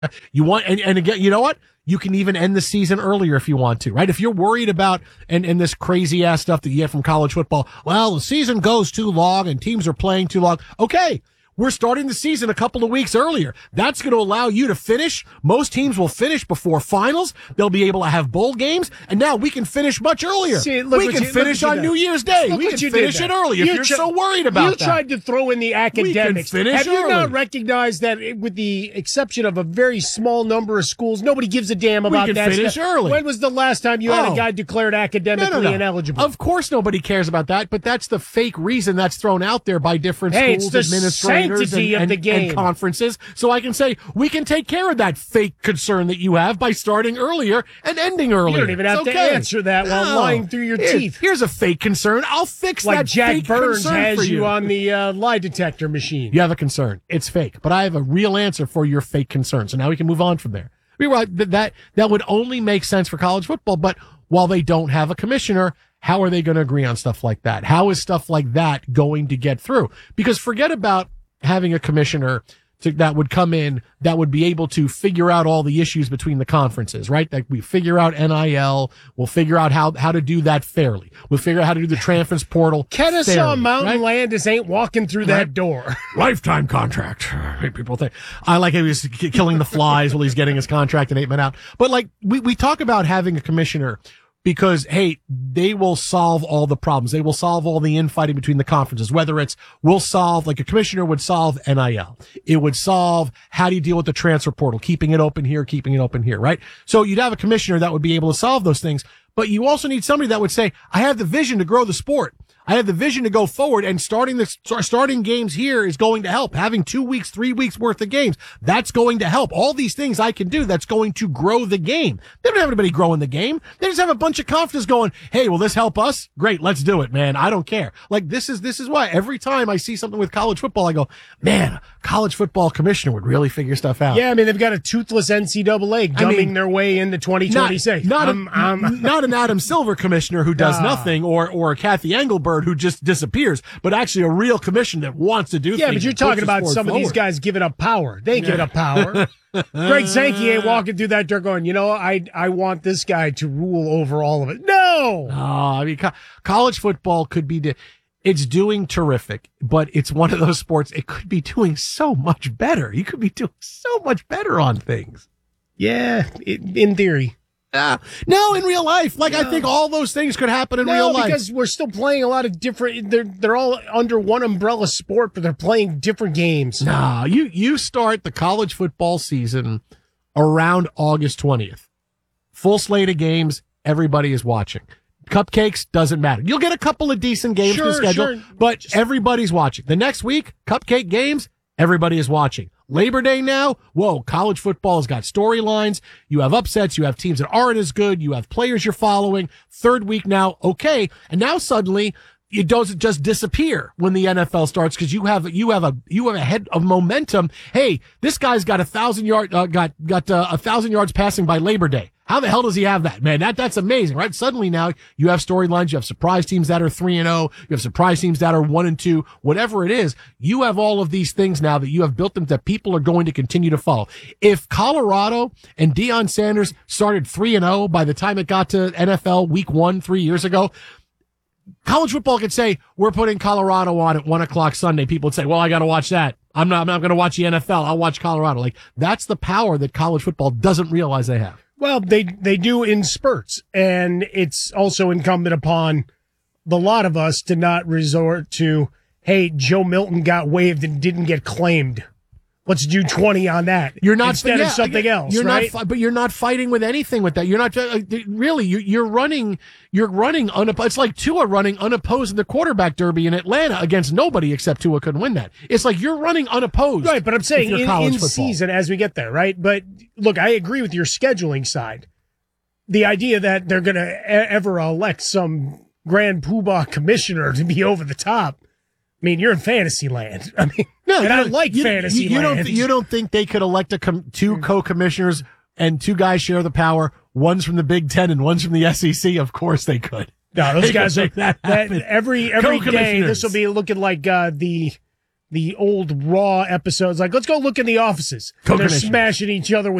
You want, and again, you know what? You can even end the season earlier if you want to, right? If you're worried about, and this crazy ass stuff that you get from college football, well, the season goes too long and teams are playing too long. Okay. We're starting the season a couple of weeks earlier. That's going to allow you to finish. Most teams will finish before finals. They'll be able to have bowl games. And now we can finish much earlier. We can finish on New Year's Day. We can finish it early if you're so worried about that. You tried to throw in the academics. Have you not recognized that with the exception of a very small number of schools, nobody gives a damn about that? We can finish early. When was the last time you had a guy declared academically ineligible? Of course nobody cares about that, but that's the fake reason that's thrown out there by different schools, administrators, and conferences. So I can say, we can take care of that fake concern that you have by starting earlier and ending earlier. You don't even have to answer that while lying through your teeth. Here's a fake concern. I'll fix like that Jack fake Burns concern has for you on the lie detector machine. You have a concern. It's fake. But I have a real answer for your fake concern. So now we can move on from there. That would only make sense for college football. But while they don't have a commissioner, how are they going to agree on stuff like that? How is stuff like that going to get through? Because forget about having a commissioner that would come in that would be able to figure out all the issues between the conferences, right? Like we figure out NIL, we'll figure out how to do that fairly. We'll figure out how to do the transfer portal. Kennesaw Mountain Landis ain't walking through that door. Lifetime contract. People think I like he was killing the flies while he's getting his contract and 8 men out. But like we talk about having a commissioner because, hey, they will solve all the problems. They will solve all the infighting between the conferences, whether it's like a commissioner would solve NIL. It would solve how do you deal with the transfer portal, keeping it open here, right? So you'd have a commissioner that would be able to solve those things. But you also need somebody that would say, I have the vision to grow the sport. I have the vision to go forward, and starting games here is going to help. Having 2 weeks, 3 weeks worth of games, that's going to help. All these things I can do, that's going to grow the game. They don't have anybody growing the game. They just have a bunch of conferences going, hey, will this help us? Great, let's do it, man. I don't care. Like, this is why every time I see something with college football, I go, man, a college football commissioner would really figure stuff out. Yeah, I mean, they've got a toothless NCAA gumming their way into 2026. Not an Adam Silver commissioner who does nothing, or a Kathy Engelbert who just disappears, but actually a real commission that wants to do things. Yeah, but you're talking about some of these guys giving up power. They ain't giving up power. Greg Sankey ain't walking through that door going, I want this guy to rule over all of it. No! I mean, college football could be... It's doing terrific, but it's one of those sports, it could be doing so much better. You could be doing so much better on things. Yeah, in theory. No, in real life. I think all those things could happen in real life. Because we're still playing a lot of different, they're all under one umbrella sport, but they're playing different games. No, you start the college football season around August 20th. Full slate of games, everybody is watching. Cupcakes, doesn't matter. You'll get a couple of decent games to schedule, but everybody's watching. The next week, cupcake games, everybody is watching. Labor Day now, whoa, college football has got storylines. You have upsets. You have teams that aren't as good. You have players you're following. Third week now, okay. And now suddenly it doesn't just disappear when the NFL starts because you have a head of momentum. Hey, this guy's got 1,000 yards passing by Labor Day. How the hell does he have that, man? That's amazing, right? Suddenly now you have storylines. You have surprise teams that are 3-0. You have surprise teams that are 1-2. Whatever it is, you have all of these things now that you have built them that people are going to continue to follow. If Colorado and Deion Sanders started 3-0 by the time it got to NFL week 1 3 years ago, college football could say, we're putting Colorado on at 1:00 Sunday. People would say, well, I got to watch that. I'm not going to watch the NFL. I'll watch Colorado. That's the power that college football doesn't realize they have. Well, they do in spurts, and it's also incumbent upon the lot of us to not resort to, hey, Joe Milton got waived and didn't get claimed. Let's do 20 on that. You're not instead of something else, right? But you're not fighting with anything with that. You're not really. You're running. It's like Tua running unopposed in the quarterback derby in Atlanta against nobody except Tua couldn't win that. It's like you're running unopposed, right? But I'm saying in season as we get there, right? But look, I agree with your scheduling side. The idea that they're going to ever elect some grand poobah commissioner to be over the top. I mean, you're in fantasy land. I mean, and I like fantasy land. You don't think they could elect two co-commissioners and two guys share the power? One's from the Big Ten and one's from the SEC. Of course they could. No, those guys are that every day. This will be looking like the the old Raw episodes. Like, let's go look in the offices. And they're smashing each other with